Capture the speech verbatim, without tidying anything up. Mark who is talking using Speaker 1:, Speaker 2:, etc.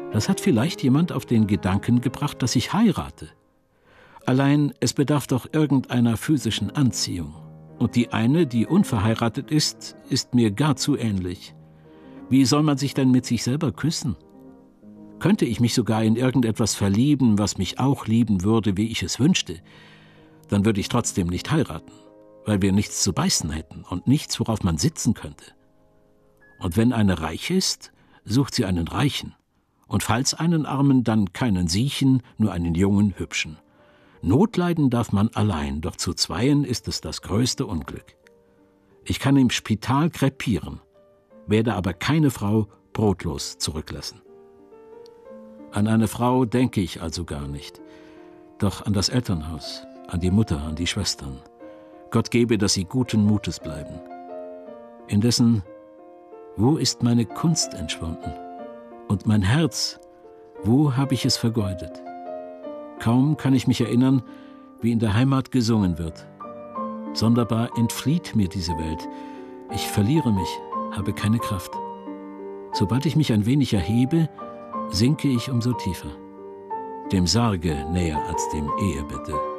Speaker 1: Das hat vielleicht jemand auf den Gedanken gebracht, dass ich heirate. Allein es bedarf doch irgendeiner physischen Anziehung. Und die eine, die unverheiratet ist, ist mir gar zu ähnlich. Wie soll man sich denn mit sich selber küssen? Könnte ich mich sogar in irgendetwas verlieben, was mich auch lieben würde, wie ich es wünschte, dann würde ich trotzdem nicht heiraten, weil wir nichts zu beißen hätten und nichts, worauf man sitzen könnte. Und wenn eine reich ist, sucht sie einen Reichen. Und falls einen Armen, dann keinen Siechen, nur einen jungen, hübschen. Not leiden darf man allein, doch zu zweien ist es das größte Unglück. Ich kann im Spital krepieren, werde aber keine Frau brotlos zurücklassen. An eine Frau denke ich also gar nicht, doch an das Elternhaus, an die Mutter, an die Schwestern. Gott gebe, dass sie guten Mutes bleiben. Indessen, wo ist meine Kunst entschwunden? Und mein Herz, wo habe ich es vergeudet? Kaum kann ich mich erinnern, wie in der Heimat gesungen wird. Sonderbar entflieht mir diese Welt. Ich verliere mich, habe keine Kraft. Sobald ich mich ein wenig erhebe, sinke ich umso tiefer. Dem Sarge näher als dem Ehebette.